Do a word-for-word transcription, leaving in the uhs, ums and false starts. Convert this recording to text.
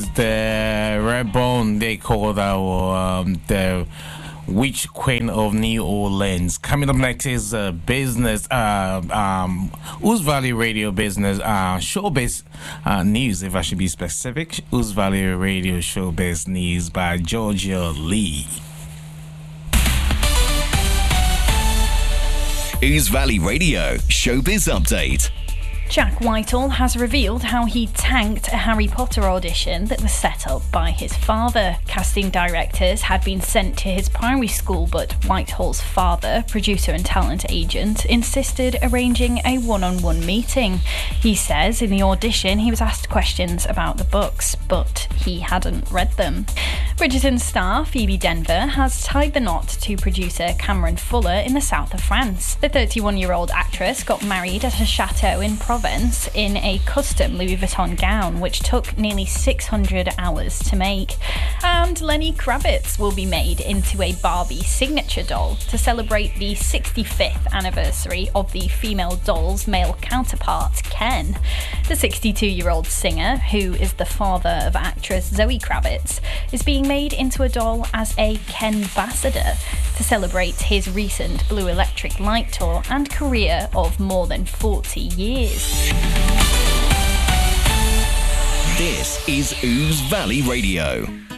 the Redbone, they call that um, the Witch Queen of New Orleans. Coming up next is uh, business, uh, um, Ouse Valley Radio Business, uh, Showbiz uh, News, if I should be specific. Ouse Valley Radio Showbiz News by Georgia Lee. Ouse Valley Radio Showbiz Update. Jack Whitehall has revealed how he tanked a Harry Potter audition that was set up by his father. Casting directors had been sent to his primary school, but Whitehall's father, producer and talent agent, insisted arranging a one-on-one meeting. He says in the audition he was asked questions about the books, but he hadn't read them. Bridgerton star Phoebe Denver has tied the knot to producer Cameron Fuller in the south of France. The thirty-one-year-old actress got married at a chateau in Provence in a custom Louis Vuitton gown, which took nearly six hundred hours to make. And Lenny Kravitz will be made into a Barbie signature doll to celebrate the sixty-fifth anniversary of the female doll's male counterpart, Ken. The sixty-two-year-old singer, who is the father of actress Zoe Kravitz, is being made into a doll as a Ken ambassador to celebrate his recent Blue Electric Light Tour and career of more than forty years. This is Ouse Valley Radio.